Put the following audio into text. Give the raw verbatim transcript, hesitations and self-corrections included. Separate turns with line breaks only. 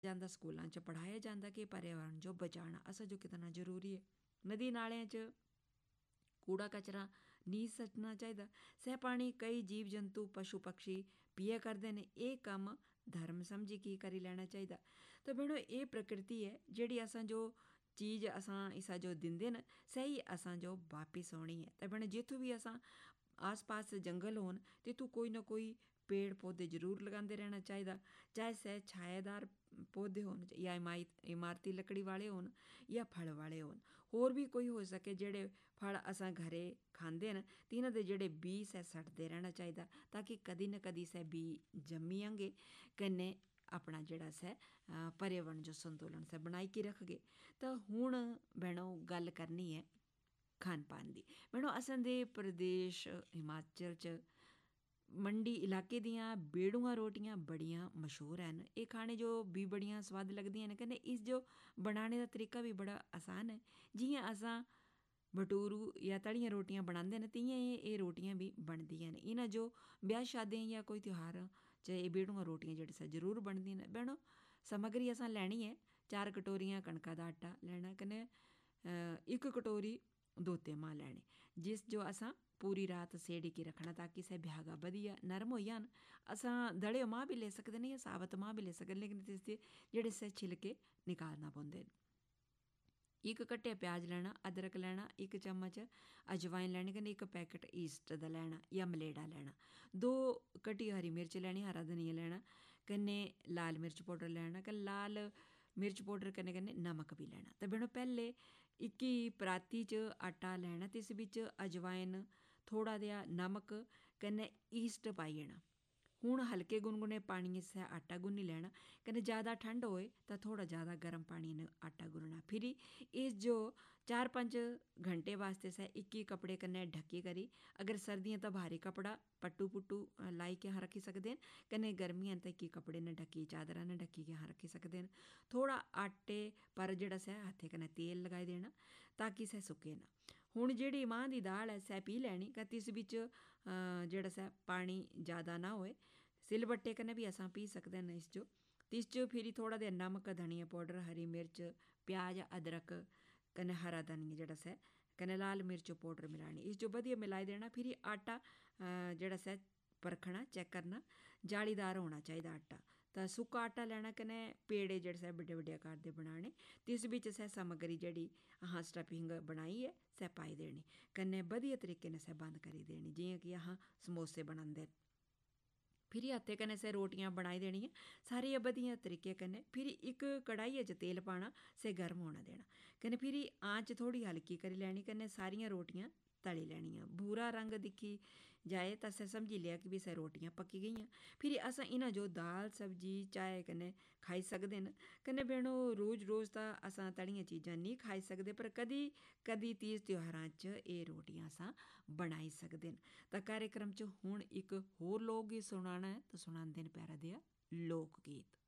ਜਾਂਦਾ, ਸਕੂਲਾਂ 'ਚ ਪੜ੍ਹਾਇਆ ਜਾਂਦਾ ਕਿ ਪਰਿਆਵਰਨ ਜੋ ਬਚਾਉਣਾ ਅਸਾਂ ਜੋ ਕਿਤਨਾ ਜ਼ਰੂਰੀ ਹੈ। ਨਦੀ ਨਾਲਿਆਂ 'ਚ ਕੂੜਾ ਕਚਰਾ ਨਹੀਂ ਸੱਟਣਾ ਚਾਹੀਦਾ। ਸਹਿ ਪਾਣੀ ਕਈ ਜੀਵ ਜੰਤੂ ਪਸ਼ੂ ਪਕਸ਼ੀ ਪੀਆ ਕਰਦੇ ਨੇ, ਇਹ ਕੰਮ ਧਰਮ ਸਮਝੀ ਕੀ ਕਰੀ ਲੈਣਾ ਚਾਹੀਦਾ। ਤਾਂ ਭੈਣੋ ਇਹ ਪ੍ਰਕਿਰਤੀ ਹੈ ਜਿਹੜੀ ਅਸਾਂ ਜੋ ਚੀਜ਼ ਅਸਾं ਇसा जो ਦਿੰਦੇ ਨੇ ਸਹੀ ਅਸਾਂ ਜੋ ਵਾਪਿਸ ਆਉਣੀ ਹੈ। ਤਾਂ ਭੈਣੋ ਜਿੱਥੋਂ ਵੀ ਅਸਾਂ आस पास जंगल होन तिथू कोई ना कोई पेड़ पौधे जरूर लगाते रहना चाहिए, चाहे सह छायादार पौधे होन या इमारती लकड़ी वाले होन या फल वाले होन। होर भी कोई हो सके जेड़े फल असां घरे खांदे न ते इन्हां दे जेड़े बी सह सड़ते रहना चाहिए ताकि कदी ना कदी सह बी जम्मी आंगे कन्नै अपना जेड़ा सह पर्यावरण जो संतुलन सह बनाई के रखगे। तो हुण भैणों गल करनी है खान पान दी। भैणों असां दे प्रदेश हिमाचल च मंडी इलाके दियां बेड़ूआं रोटियां बड़ियां मशहूर हैं। ये खाने जो भी बड़ियां स्वाद लगदियां ने कन्नै इस जो बनाने का तरीका भी बड़ा आसान है। जियां असां भटूरू या तलियां रोटियां बनाते हैं तियां ये रोटियां भी बनदियां ने। इन्हां जो ब्याह शादियां या कोई त्यौहार च ये बेड़ूआं रोटियां जेह्ड़ी सा जरूर बनदियां ने। भैणों समग्री असां लैनी है, चार कटोरियां कणका दा आटा लैना, कन्नै एक कटोरी धोते मांह् लैने जिस जो असां पूरी रात सेड़ी के रखना ताकि सह भ्यागा वधिया नरम हो जान। असां दड़े मांह् भी ले सकदे ने या साबत मांह् भी ले सकदे, लेकिन इसदे जेह्ड़े सह छिलके निकालना पौंदे न। एक कट्टिया प्याज लैना, अदरक लैना, एक चम्मच अजवाइन लैनी, कन्नै एक पैकेट ईस्ट दा लैना या मलेड़ा लैना, दो कट्टी हरी मिर्च लैनी, हरा धनिया लैना, कन्नै लाल मिर्च पाउडर लैना, कन्नै लाल मिर्च पाउडर कन्नै कन्नै नमक भी लैना। तो भैणों पैह्ले इक्की पराती च आटा लैना ते इस बिच अजवाइन, थोड़ा जिहा नमक कन्नै ईस्ट पाई देना। हुण हल्के गुनगुने पानी च आटा गुन्नी लैना, कन्नै ज़्यादा ठंड होए तो थोड़ा ज़्यादा गर्म पानी ने आटा गुनना। फिर इस जो चार पंज घंटे वास्ते सह इक ही कपड़े कन्नै ढक्की करी, अगर सर्दियां तो भारी कपड़ा पट्टू पुट्टू लाई के हाँ रखी सकदे न, कन्नै गर्मियां तो इक ही कपड़े ने ढक्की चादरा ने ढक्की के हाँ रखी सकदे न। थोड़ा आटे पर जेड़ा सह हत्थे कन्नै तेल लगाई देना ताकि सह सुके ना। हुण जेह्ड़ी मांह् दी दाल है सह पी लैनी, कत्ती इस बिच जेड़ा सह पानी ज़्यादा ना होए, सिलबट्टे कन्नै भी असां पी सकदे न इस जो। ते इस च फिर थोड़ा जिहा नमक, धनिया पाउडर, हरी मिर्च, प्याज, अदरक कन्नै हरा धनिया जेड़ा सह कन्नै लाल मिर्च पाउडर मिलानी। इस जो बधिया मिलाई देना। फिर आटा जेड़ा सह परखना, चेक करना जालीदार होना चाहिए आटा। तो सुक्का आटा लैना, कन्नै पेड़े जेह्ड़े सह बड्डे बड्डे आकार दे बनाने ते इस बिच सह समग्री जेह्ड़ी अहां स्टफिंग बनाई है सह पाई देनी, कन्नै बधिया तरीके ने सह बंद करी देनी जियां कि अहां समोसे बनांदे। फिर हत्थे कन्नै सह रोटियां बनाई देनियां सारियां बधिया तरीके कन्नै। फिर एक कढ़ाइयै च तेल पाना, सह गर्म होना देना, कन्नै फिर आंच थोड़ी हल्की करी लैनी, कन्नै सारियां रोटियां तली लैनियां। भूरा रंग दिक्खी जाए तो सह समझी लिया कि भी सह रोटियां पक्की गेइयां। फिर असां इन्हां जो दाल सब्जी चाय कन्नै खाई सकदे न। कन्नै भैणों रोज़ रोज़ तां असां तलियां चीज़ां नहीं खाई सकदे, पर कदी कदी तीज त्योहारां च एह् रोटियां असां बनाई सकदे न। तां कार्यक्रम च हुण इक होर लोक गीत सुनाना है तो सुनांदे न प्यारा देआ लोक गीत।